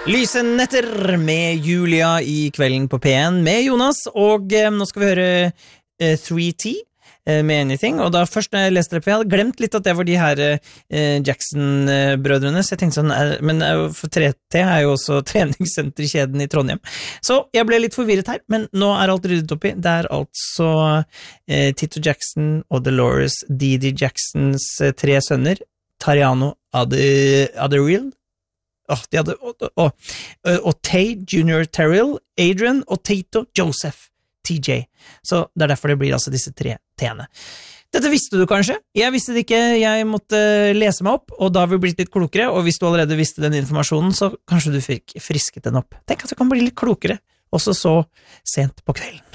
Lyse netter med Julia I kvelden på P1 med Jonas, og nå skal vi høre 3T med Anything, og da først når jeg leste det, for jeg hadde glemt litt at det var de her Jackson-brødrene, så jeg tenkte sånn, men for 3T jo også treningssenterkjeden I Trondheim, så jeg ble litt forvirret her, men nå alt ryddet opp I, det altså Tito Jackson og Dolores Didi Jacksons 3 sønner, Tariano Adderall, de hadde, og Tay Junior Terrell, Adrian og Tato Joseph TJ, så det derfor det blir altså disse 3 T-ene. Dette visste du kanskje? Jeg visste det ikke, jeg måtte lese meg opp, og da har vi blitt litt klokere, og hvis du allerede visste den informasjonen, så kanskje du fikk frisket den opp. Tenk at du kan bli litt klokere, også så sent på kvelden.